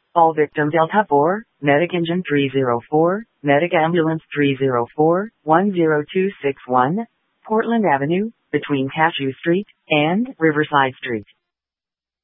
All victim Delta 4, Medic Engine 304, Medic Ambulance 304, 10261, Portland Avenue, between Cashew Street and Riverside Street.